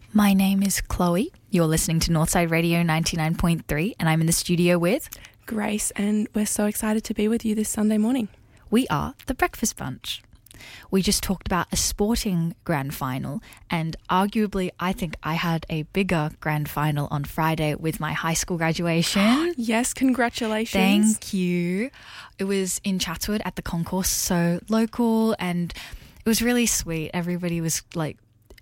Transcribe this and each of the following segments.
My name is Chloe. You're listening to Northside Radio 99.3 and I'm in the studio with Grace, and we're so excited to be with you this Sunday morning. We are the Breakfast Bunch. We just talked about a sporting grand final, and arguably I think I had a bigger grand final on Friday with my high school graduation. Yes, congratulations. Thank you. It was in Chatswood at the concourse, so local, and it was really sweet. Everybody was like,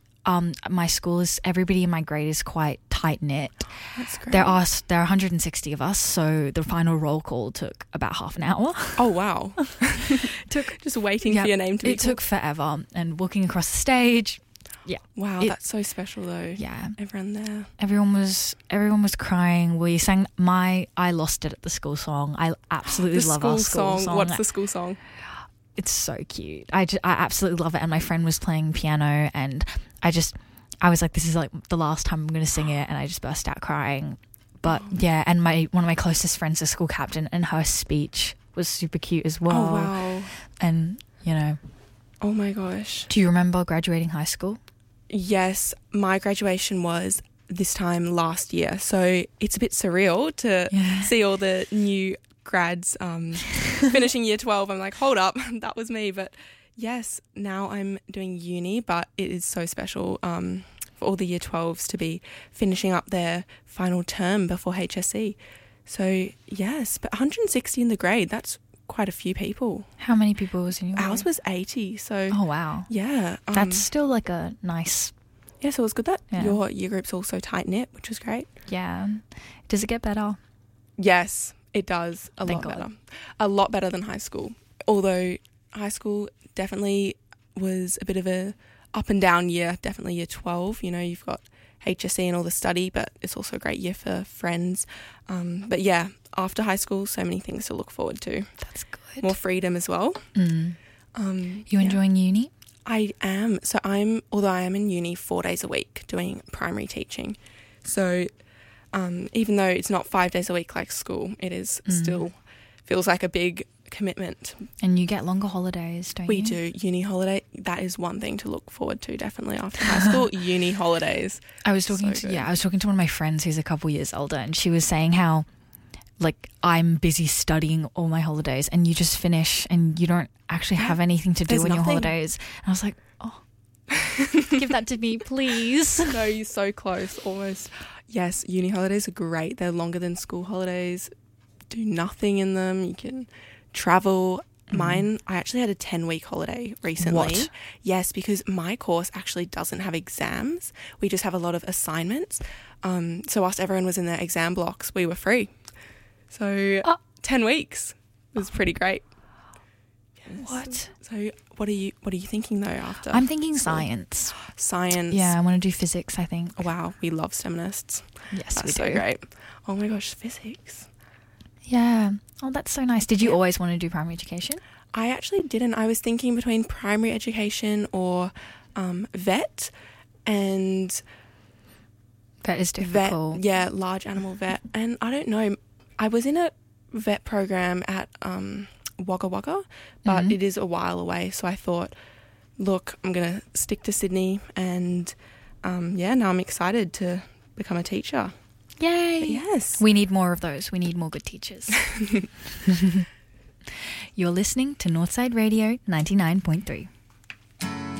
my school is, everybody in my grade is quite tight-knit. That's great. There are 160 of us, so the final roll call took about half an hour. Oh, wow. Took just waiting for your name to be It took forever, and walking across the stage. Yeah. Wow, that's so special though. Yeah. Everyone there. Everyone was crying. We sang I Lost It at the school song. I absolutely love our school song. What's the school song? It's so cute. I absolutely love it. And my friend was playing piano, and I was like, this is like the last time I'm going to sing it, and I just burst out crying. But yeah, and one of my closest friends, the school captain, and her speech was super cute as well. Oh, wow. And, you know. Oh my gosh. Do you remember graduating high school? Yes, my graduation was this time last year. So it's a bit surreal to see all the new grads finishing year 12. I'm like, hold up, that was me. But yes, now I'm doing uni, but it is so special for all the year 12s to be finishing up their final term before HSC. So yes, but 160 in the grade, that's quite a few people. How many people was in your grade? Ours was 80. So oh, wow. Yeah. That's still like a nice... Yeah, so it was good that your year group's also tight-knit, which was great. Yeah. Does it get better? Yes, it does. Thank God. Better. A lot better than high school. Although high school definitely was a bit of a up and down year. Definitely year 12. You know, you've got HSC and all the study, but it's also a great year for friends. But yeah, after high school, so many things to look forward to. That's good. More freedom as well. You enjoying uni? I am. So although I am in uni 4 days a week doing primary teaching. So even though it's not 5 days a week like school, it is still feels like a big commitment. And you get longer holidays, don't you? We do. Uni holiday, that is one thing to look forward to definitely after high school. Uni holidays. I was talking to one of my friends who's a couple years older, and she was saying how like I'm busy studying all my holidays and you just finish and you don't actually have anything to do in your holidays. And I was like, oh, give that to me, please. No, you're so close. Almost. Yes, uni holidays are great. They're longer than school holidays. Do nothing in them. You can travel. Mine, I actually had a 10-week holiday recently. What? Yes, because my course actually doesn't have exams. We just have a lot of assignments. So whilst everyone was in their exam blocks, we were free. So 10 weeks was pretty great. Yes. What? So what are you thinking though after? I'm thinking science. Science. Yeah, I want to do physics, I think. Oh, wow, we love STEMinists. Yes, that's we so do. great. Oh my gosh, physics. Yeah. Oh, that's so nice. Did you always want to do primary education? I actually didn't. I was thinking between primary education or vet, and that is difficult. Vet, yeah, large animal vet. And I don't know, I was in a vet program at Wagga Wagga, but it is a while away. So I thought, look, I'm going to stick to Sydney, and now I'm excited to become a teacher. Yay. But yes. We need more of those. We need more good teachers. You're listening to Northside Radio 99.3.